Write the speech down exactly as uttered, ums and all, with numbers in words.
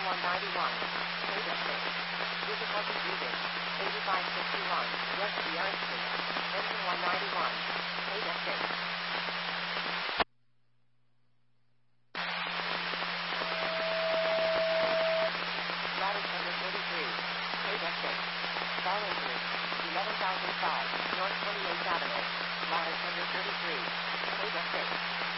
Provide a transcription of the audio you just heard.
one ninety-one. Data six. Difficulty breathing. eighty-five sixty-one. West Sierra Street. Engine one ninety-one. Data six. Ladder number thirty-three. Data six. Starling Group. eleven thousand five. North twenty-eighth Avenue. Ladder number thirty-three. Data six.